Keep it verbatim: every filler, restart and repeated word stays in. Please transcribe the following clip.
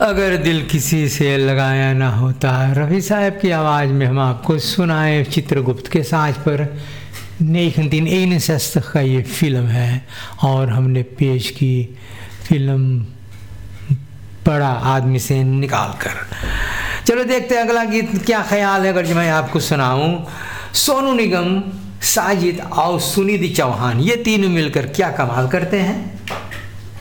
अगर दिल किसी से लगाया ना होता। रफ़ी साहब की आवाज़ में हम आपको सुनाए चित्रगुप्त के साज पर उन्नीस का ये फिल्म है और हमने पेश की फिल्म बड़ा आदमी से निकाल कर। चलो देखते हैं अगला गीत क्या ख्याल है अगर जो मैं आपको सुनाऊं। सोनू निगम, साजिद और सुनिधि चौहान ये तीनों मिलकर क्या कमाल करते हैं।